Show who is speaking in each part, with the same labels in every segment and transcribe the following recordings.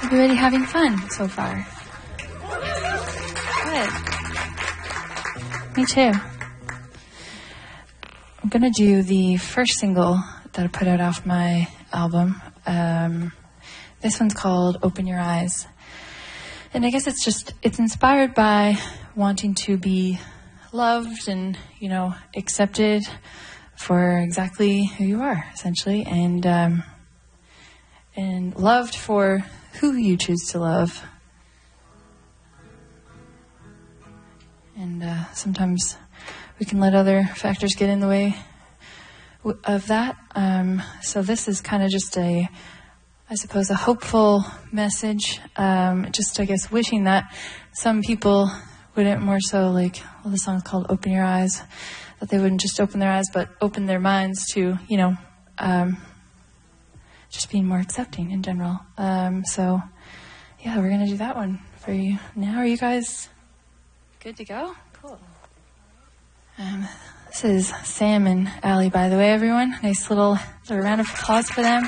Speaker 1: Everybody having fun so far? Good. Me too. I'm going to do the first single that I put out off my album. This one's called Open Your Eyes. And I guess it's inspired by wanting to be loved and, accepted for exactly who you are, essentially, and loved for who you choose to love. And sometimes we can let other factors get in the way of that. So this is kind of just a hopeful message. Just, I guess, wishing that some people wouldn't more so the song's called Open Your Eyes, that they wouldn't just open their eyes, but open their minds to, just being more accepting in general. So, yeah, we're going to do that one for you now. Are you guys good to go? Cool. This is Sam and Allie, by the way, everyone. Nice little round of applause for them.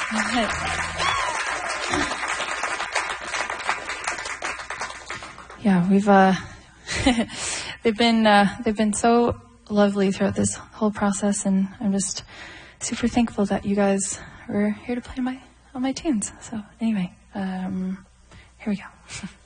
Speaker 1: Yeah, we've they've been so lovely throughout this whole process, and I'm just super thankful that you guys were here to play on my tunes. So anyway, here we go.